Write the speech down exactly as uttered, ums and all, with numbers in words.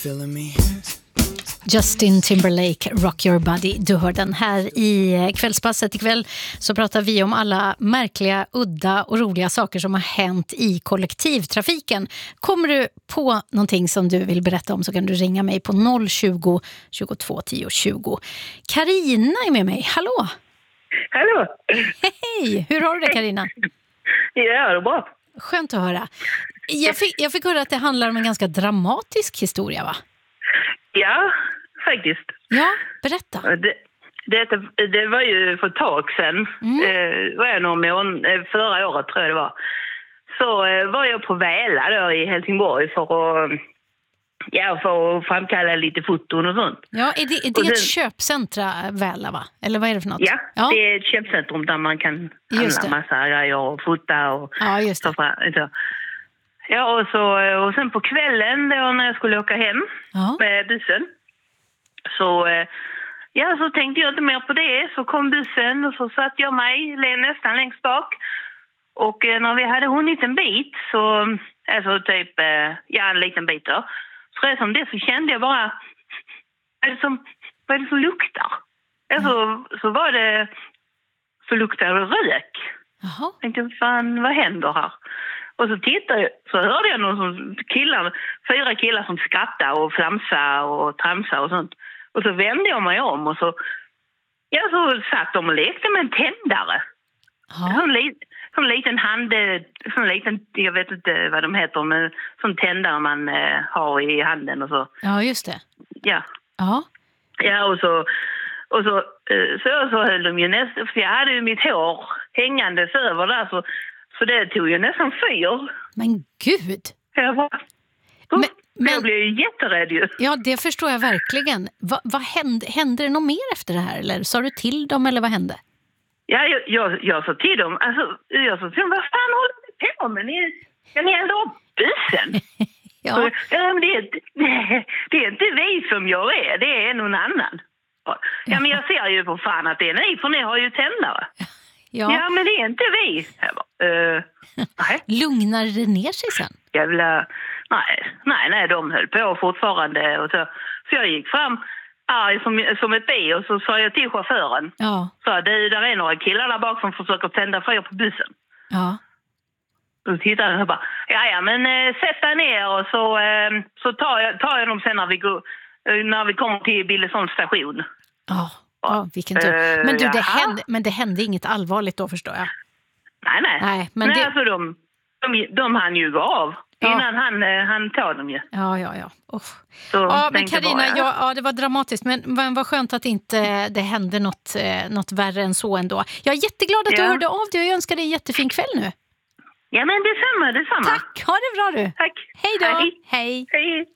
feeling me? Justin Timberlake, Rock Your Body. Du hör den här i kvällspasset. Ikväll så pratar vi om alla märkliga, udda och roliga saker som har hänt i kollektivtrafiken. Kommer du på någonting som du vill berätta om så kan du ringa mig på noll tjugo, tjugotvå, tio, tjugo. Carina är med mig. Hallå! Hallå! Hej! Hur har du det, Carina? Ja, det är bra. Skönt att höra. Jag fick, jag fick höra att det handlar om en ganska dramatisk historia, va? Ja, faktiskt. Ja, berätta. Det, det, det var ju för ett tag sedan. Mm. Eh, var jag någon mån, eh, förra året tror jag det var. Så eh, var jag på Väla då i Helsingborg för att, ja, för att framkalla lite foton och sånt. Ja, är det, är det Och sen, ett köpcentra, Väla, va? Eller vad är det för något? Ja, ja. det är ett köpcentrum där man kan Just handla det. massa grejer och fota och Ja, just det. så fram, så. Ja, och, så, och sen på kvällen då när jag skulle åka hem Ja. med bussen så, ja, så tänkte jag inte mer på det. Så kom bussen och så satt jag mig nästan längst bak. Och när vi hade hunnit en bit så, alltså typ, ja, en liten bit då. Så det som det så kände jag bara, vad är det som, vad är det som luktar? Alltså, så var det, så luktade det rök. Jaha. Jag tänkte, fan, vad händer här? Och så tittade jag, så hörde jag någon som killar, fyra killar som skrattade och flamsade och tramsade och sånt. Och så vände jag mig om och så, ja, så satt de och lekte med en tändare. Ja. En li, sån liten hand, sån liten, jag vet inte vad de heter, men sån tändare man eh, har i handen och så. Ja, just det. Ja. Ja. Ja, och så, och så, eh, så, så höll de ju nästan, för jag hade ju mitt hår hängandes över där så, så det tog ju nästan fyr. Men gud! Jag bara, Men, men jag men, blev ju jätterädd ju. ja, det förstår jag verkligen. Va, vad hände? Hände det något mer efter det här? Eller sa du till dem, eller vad hände? Ja, jag, jag, jag sa till dem, alltså, jag sa till dem, vad fan håller ni på med? Ni, ja, ni ändå upp bussen. Ja. Så, ja, men det, är, nej, det är inte vi som gör det, det är någon annan. Ja, men jag ser ju på fan att det är ni, för ni har ju tändare. Ja. Ja, men det är inte vi. Jag bara, uh, nej. Lugnade det ner sig sen? Jävla, nej, nej, nej, de höll på fortfarande. Och så, så jag gick fram arg som, som ett bi och så sa jag till chauffören. Ja. Så det där är några killar där bak som försöker tända fyr på bussen. Ja. Och tittade han och bara, ja, ja, men äh, sätt dig ner och så, äh, så tar, jag, tar jag dem sen när vi, går, äh, när vi kommer till Billesholms station. Ja. Ja, vilken tur. Uh, men du, det jaha. hände, men det hände inget allvarligt då, förstår jag. Nej, nej. Nej, men nej det... alltså de, de, de hann ju gå av Ja. innan han, äh, han tog dem ju. Ja, ja, ja. Oh. Så Ja, men tänkte Carina, bara, ja, ja, det var dramatiskt. Men vad vad skönt att inte det hände något, eh, något värre än så ändå. Jag är jätteglad att du Ja. hörde av dig och jag önskar dig en jättefin kväll nu. Ja, men detsamma, detsamma. Tack, ha det bra du. Tack. Hej då. Hej. Hej. Hej.